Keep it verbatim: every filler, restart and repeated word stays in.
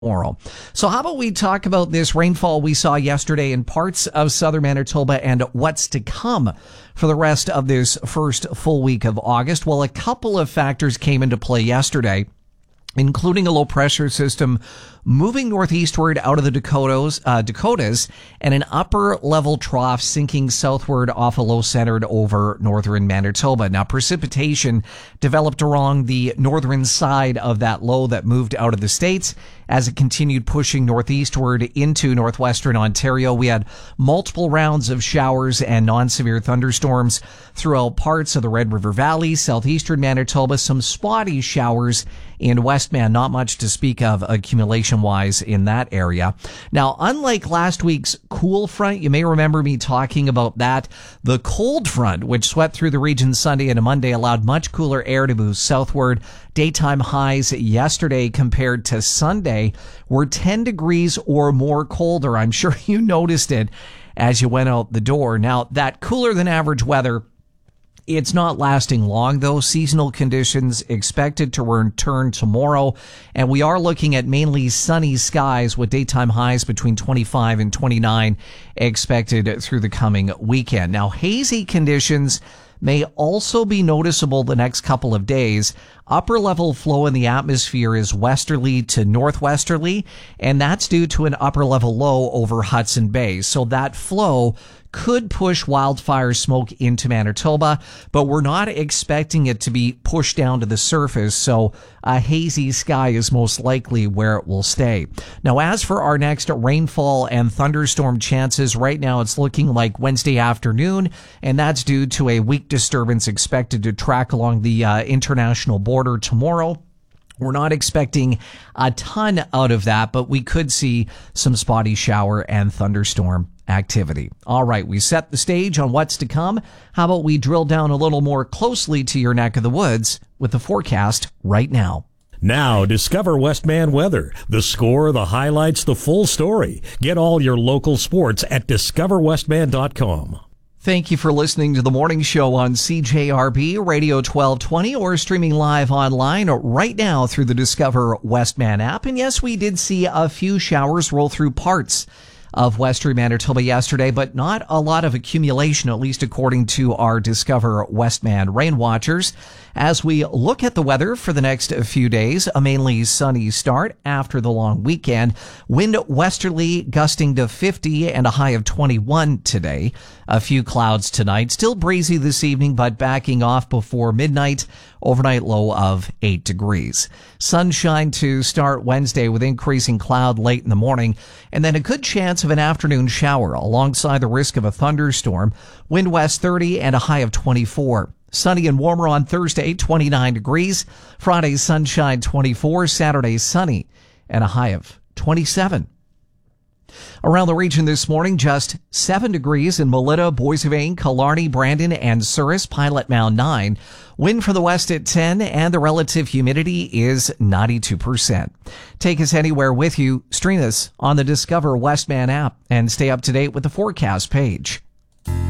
Tomorrow. So how about we talk about this rainfall we saw yesterday in parts of southern Manitoba and what's to come for the rest of this first full week of August? Well, a couple of factors came into play yesterday, including a low pressure system moving northeastward out of the Dakotas, uh, Dakotas, and an upper level trough sinking southward off a low centered over northern Manitoba. Now, precipitation developed along the northern side of that low that moved out of the States as it continued pushing northeastward into northwestern Ontario. We had multiple rounds of showers and non-severe thunderstorms throughout parts of the Red River Valley, southeastern Manitoba, some spotty showers in Westman, not much to speak of accumulation-wise in that area. Now, unlike last week's cool front, you may remember me talking about that. The cold front, which swept through the region Sunday and Monday, allowed much cooler air to move southward. Daytime highs yesterday compared to Sunday were ten degrees or more colder. I'm sure you noticed it as you went out the door. Now, that cooler than average weather, it's not lasting long, though. Seasonal conditions expected to return tomorrow, and we are looking at mainly sunny skies with daytime highs between twenty-five and twenty-nine expected through the coming weekend. Now, hazy conditions may also be noticeable the next couple of days. Upper level flow in the atmosphere is westerly to northwesterly, and that's due to an upper level low over Hudson Bay. So that flow could push wildfire smoke into Manitoba, but we're not expecting it to be pushed down to the surface, so a hazy sky is most likely where it will stay. Now, as for our next rainfall and thunderstorm chances, right now it's looking like Wednesday afternoon, and that's due to a weak disturbance expected to track along the uh, international border tomorrow. We're not expecting a ton out of that, but we could see some spotty shower and thunderstorm activity. All right, we set the stage on what's to come. How about we drill down a little more closely to your neck of the woods with the forecast right now. Now, discover Westman Weather. The score, the highlights, the full story. Get all your local sports at discover westman dot com. Thank you for listening to the morning show on C J R B Radio twelve twenty or streaming live online right now through the Discover Westman app. And yes, we did see a few showers roll through parts of western Manitoba yesterday, but not a lot of accumulation, at least according to our Discover Westman rain watchers. As we look at the weather for the next few days, a mainly sunny start after the long weekend. Wind westerly gusting to fifty and a high of twenty-one today. A few clouds tonight. Still breezy this evening, but backing off before midnight. Overnight low of eight degrees. Sunshine to start Wednesday with increasing cloud late in the morning, and then a good chance of an afternoon shower alongside the risk of a thunderstorm. Wind west thirty and a high of twenty-four. Sunny and warmer on Thursday, twenty-nine degrees. Friday, sunshine, twenty-four. Saturday, sunny and a high of twenty-seven. Around the region this morning, just seven degrees in Melita, Boissevain, Killarney, Brandon, and Souris. Pilot Mound nine. Wind from the west at ten, and the relative humidity is ninety-two percent. Take us anywhere with you. Stream us on the Discover Westman app and stay up to date with the forecast page.